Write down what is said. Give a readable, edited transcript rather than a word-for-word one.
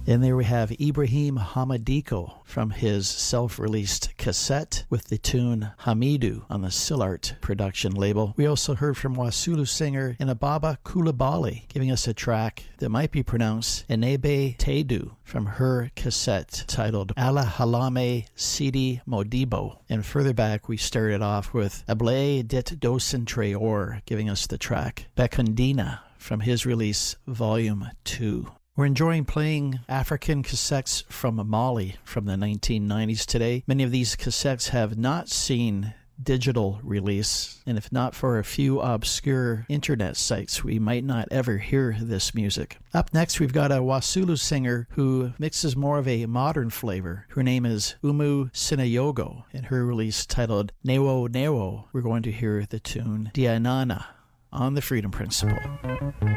And there we have Ibrahim Hamadiko from his self-released cassette with the tune Hamidu on the Silart production label. We also heard from Wasulu singer Inababa Coulibaly giving us a track that might be pronounced Enebe Tedu from her cassette titled Ala Halame Sidi Modibo. And further back we started off with Ablé dit Dosen Treor giving us the track Bekundina from his release Volume 2. We're enjoying playing African cassettes from Mali from the 1990s today. Many of these cassettes have not seen digital release, and if not for a few obscure internet sites, we might not ever hear this music. Up next, we've got a Wasulu singer who mixes more of a modern flavor. Her name is Umu Sinayogo, and her release titled Newo Newo, we're going to hear the tune Dianana on the Freedom Principle.